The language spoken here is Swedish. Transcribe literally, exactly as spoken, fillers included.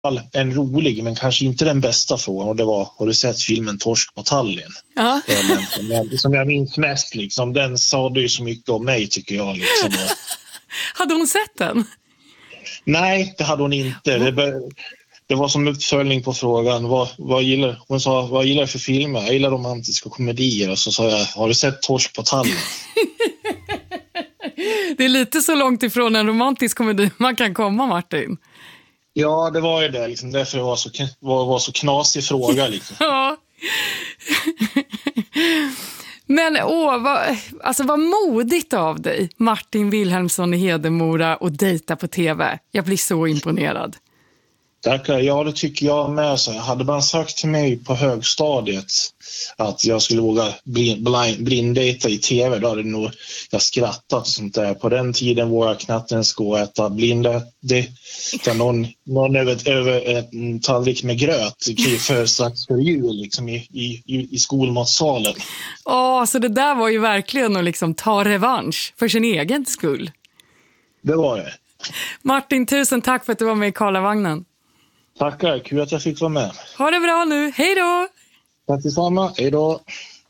fall en rolig, men kanske inte den bästa frågan. Och det var, har du sett filmen Torsk på Tallinn? Ja. Den, som, jag, som jag minns mest, liksom. Den sa det ju så mycket om mig, tycker jag. Liksom. Hade hon sett den? Nej, det hade hon inte. Det, det var som uppföljning på frågan. Vad, vad gillar, hon sa, vad gillar för filmer? Jag gillar romantiska komedier. Och så sa jag, har du sett Torsk på Tallinn? Det är lite så långt ifrån en romantisk komedi man kan komma, Martin. Ja, det var ju det. Liksom, därför det var så, var, var så knasig fråga. Liksom. Ja. Men åh, vad, alltså vad modigt av dig, Martin Wilhelmsson i Hedemora, och dejta på tv. Jag blir så imponerad. Tackar. Ja, det tycker jag med. Så hade man sagt till mig på högstadiet att jag skulle våga blind, blind, blinddejta i tv, då hade nog jag skrattat och sånt där. På den tiden vågar jag knappt ens gå och äta blinddejta någon, någon över, över en tallrik med gröt för strax för jul liksom, i, i, i skolmatsalen. Åh, så det där var ju verkligen att liksom ta revansch för sin egen skull. Det var det. Martin, tusen tack för att du var med i Karlavagnen. Tackar, kul att jag fick vara med. Ha det bra nu, hej då! Tack detsamma, hej då!